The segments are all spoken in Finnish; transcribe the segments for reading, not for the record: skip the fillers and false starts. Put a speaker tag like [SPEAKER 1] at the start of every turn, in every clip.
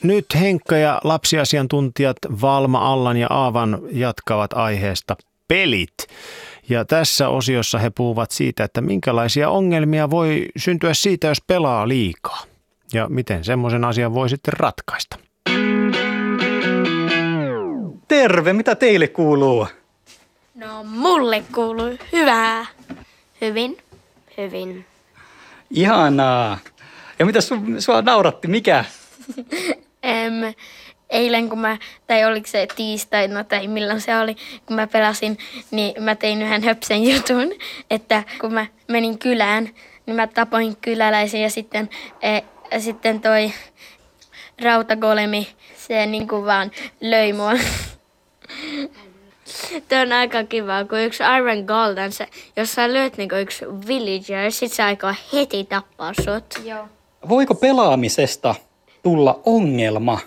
[SPEAKER 1] Nyt Henkka ja lapsiasiantuntijat Valma, Allan ja Aavan jatkavat aiheesta pelit. Ja tässä osiossa he puhuvat siitä, että minkälaisia ongelmia voi syntyä siitä, jos pelaa liikaa. Ja miten semmoisen asian voi sitten ratkaista.
[SPEAKER 2] Terve, mitä teille kuuluu?
[SPEAKER 3] No mulle kuuluu hyvää. Hyvin.
[SPEAKER 2] Ihanaa. Ja mitä sua nauratti, mikä?
[SPEAKER 3] Eilen tai oliko se tiistaina tai milloin se oli, kun mä pelasin, niin mä tein yhden höpsen jutun, että kun mä menin kylään, niin mä tapoin kyläläisen ja sitten toi rautagolemi, se niinku vaan löi mua. Tuo on aika kiva, kun yksi Iron Golden, jos sä lyöt niinku yksi villager, sit se aikoo heti tappaa sut. Joo.
[SPEAKER 2] Voiko pelaamisesta tulla ongelma?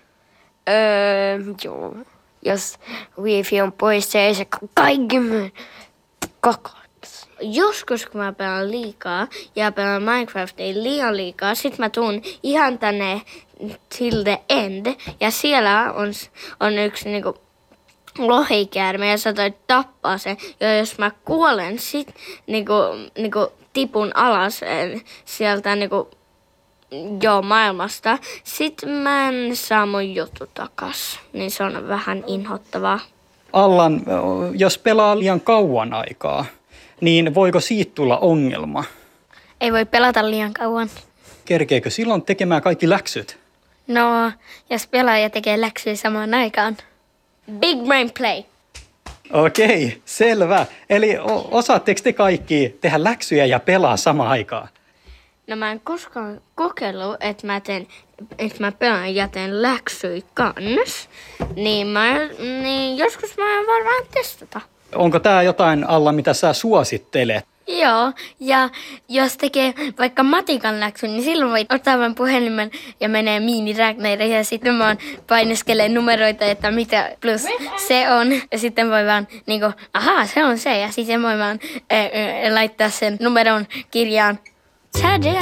[SPEAKER 4] Joo. Jos wifi on pois, se ei se kaikki koko.
[SPEAKER 3] Joskus kun mä pelaan liikaa ja pelaan Minecraftia liian liikaa, sit mä tuun ihan tänne till the end ja siellä on yksi niinku lohikäärme ja sä toit tappaa sen. Ja jos mä kuolen, sit niinku tipun alas sieltä maailmasta. Sit mä en saa mun juttu takas. Niin se on vähän inhottavaa.
[SPEAKER 2] Allan, jos pelaa liian kauan aikaa, niin voiko siitä tulla ongelma?
[SPEAKER 3] Ei voi pelata liian kauan.
[SPEAKER 2] Kerkeekö silloin tekemään kaikki läksyt?
[SPEAKER 3] No, jos pelaaja tekee läksyjä samaan aikaan. Big brain play.
[SPEAKER 2] Okei, selvä. Eli osaatteko te kaikki tehdä läksyjä ja pelaa samaan aikaan?
[SPEAKER 3] No mä en koskaan kokeillut, että mä pelaan ja teen läksyjä kans. Niin joskus mä voin vähän testata.
[SPEAKER 2] Onko tää jotain, Alla, mitä sä suosittelet?
[SPEAKER 3] Joo, ja jos tekee vaikka matikan läksyn, niin silloin voi ottaa vain puhelimen ja menee Mini-Ragnareihin ja sitten vaan paineskelee numeroita, että mitä plus se on. Ja sitten voi vaan se on se ja sitten voi vaan laittaa sen numeron kirjaan. Tada!